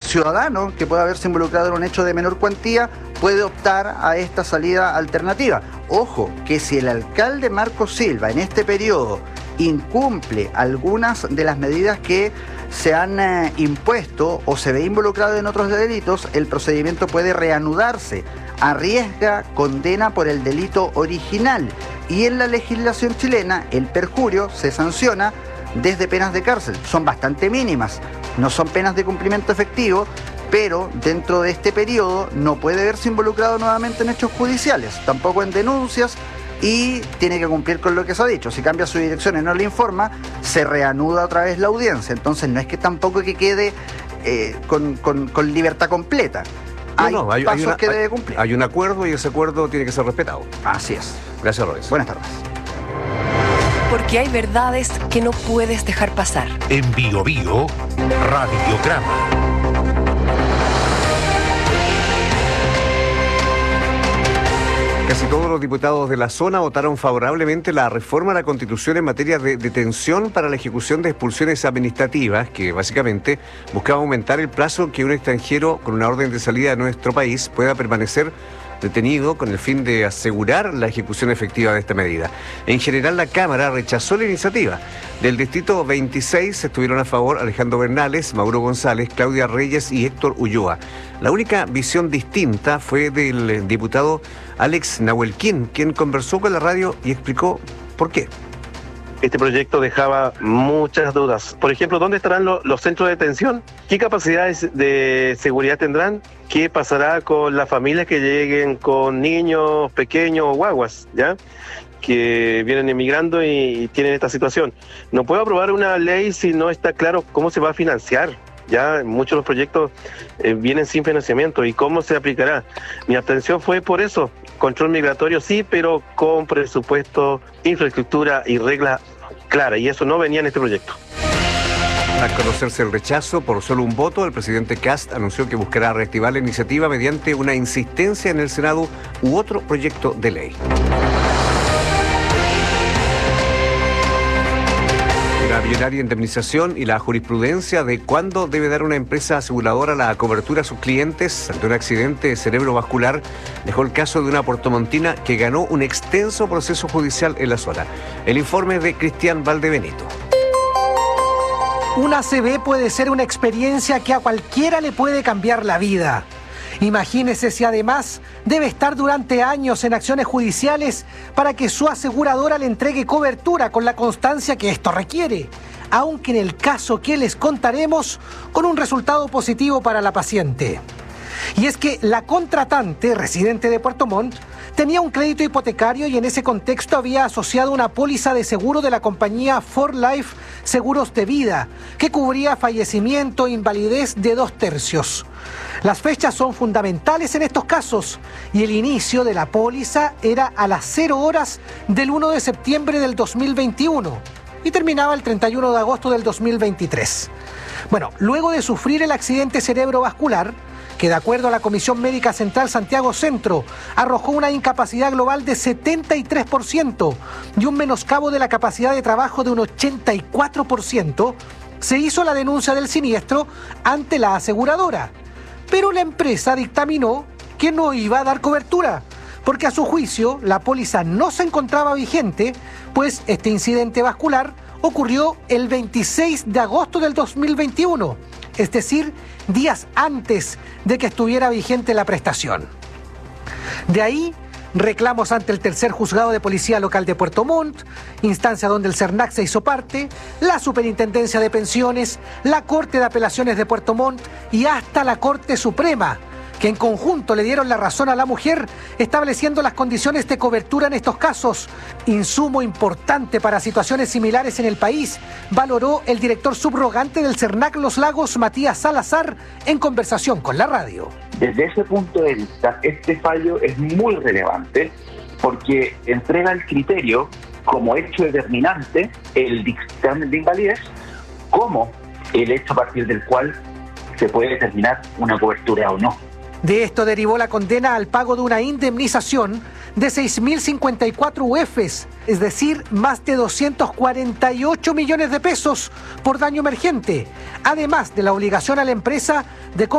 ciudadano que pueda haberse involucrado en un hecho de menor cuantía puede optar a esta salida alternativa. Ojo, que si el alcalde Marcos Silva en este periodo incumple algunas de las medidas que se han impuesto o se ve involucrado en otros delitos, el procedimiento puede reanudarse, arriesga condena por el delito original, y en la legislación chilena el perjurio se sanciona desde penas de cárcel. Son bastante mínimas, no son penas de cumplimiento efectivo, pero dentro de este periodo no puede verse involucrado nuevamente en hechos judiciales, tampoco en denuncias, y tiene que cumplir con lo que se ha dicho. Si cambia su dirección y no le informa, se reanuda otra vez la audiencia. Entonces no es que tampoco que quede con libertad completa. Hay pasos que debe cumplir. Hay un acuerdo y ese acuerdo tiene que ser respetado. Así es. Gracias, Royce. Buenas tardes. Porque hay verdades que no puedes dejar pasar. En Bio Bio, Radiograma. Casi todos los diputados de la zona votaron favorablemente la reforma a la Constitución en materia de detención para la ejecución de expulsiones administrativas, que básicamente buscaba aumentar el plazo que un extranjero con una orden de salida de nuestro país pueda permanecer detenido con el fin de asegurar la ejecución efectiva de esta medida. En general, la Cámara rechazó la iniciativa. Del distrito 26 estuvieron a favor Alejandro Bernales, Mauro González, Claudia Reyes y Héctor Ulloa. La única visión distinta fue del diputado Alex Nahuelquín, quien conversó con la radio y explicó por qué. Este proyecto dejaba muchas dudas. Por ejemplo, ¿dónde estarán los centros de detención? ¿Qué capacidades de seguridad tendrán? ¿Qué pasará con las familias que lleguen con niños pequeños o guaguas, ya? Que vienen emigrando y tienen esta situación? No puedo aprobar una ley si no está claro cómo se va a financiar. Ya muchos de los proyectos vienen sin financiamiento. ¿Y cómo se aplicará? Mi abstención fue por eso. Control migratorio sí, pero con presupuesto, infraestructura y reglas claras. Y eso no venía en este proyecto. Al conocerse el rechazo por solo un voto, el presidente Kast anunció que buscará reactivar la iniciativa mediante una insistencia en el Senado u otro proyecto de ley. La millonaria indemnización y la jurisprudencia de cuándo debe dar una empresa aseguradora la cobertura a sus clientes ante un accidente cerebrovascular dejó el caso de una puertomontina que ganó un extenso proceso judicial en la zona. El informe de Cristian Valdebenito. Una ACV puede ser una experiencia que a cualquiera le puede cambiar la vida. Imagínese si además debe estar durante años en acciones judiciales para que su aseguradora le entregue cobertura con la constancia que esto requiere, aunque en el caso que les contaremos, con un resultado positivo para la paciente. Y es que la contratante, residente de Puerto Montt, tenía un crédito hipotecario y en ese contexto había asociado una póliza de seguro de la compañía For Life Seguros de Vida, que cubría fallecimiento e invalidez de 2/3. Las fechas son fundamentales en estos casos y el inicio de la póliza era a las 0 horas del 1 de septiembre del 2021 y terminaba el 31 de agosto del 2023. Bueno, luego de sufrir el accidente cerebrovascular, que de acuerdo a la Comisión Médica Central Santiago Centro arrojó una incapacidad global de 73% y un menoscabo de la capacidad de trabajo de un 84%, se hizo la denuncia del siniestro ante la aseguradora. Pero la empresa dictaminó que no iba a dar cobertura, porque a su juicio la póliza no se encontraba vigente, pues este incidente vascular ocurrió el 26 de agosto del 2021, es decir, días antes de que estuviera vigente la prestación. De ahí, reclamos ante el tercer juzgado de policía local de Puerto Montt, instancia donde el CERNAC se hizo parte, la Superintendencia de Pensiones, la Corte de Apelaciones de Puerto Montt y hasta la Corte Suprema, que en conjunto le dieron la razón a la mujer, estableciendo las condiciones de cobertura en estos casos. Insumo importante para situaciones similares en el país, valoró el director subrogante del CERNAC Los Lagos, Matías Salazar, en conversación con la radio. Desde ese punto de vista, este fallo es muy relevante porque entrega el criterio como hecho determinante el dictamen de invalidez como el hecho a partir del cual se puede determinar una cobertura o no. De esto derivó la condena al pago de una indemnización de 6.054 UFs, es decir, más de 248 millones de pesos por daño emergente, además de la obligación a la empresa de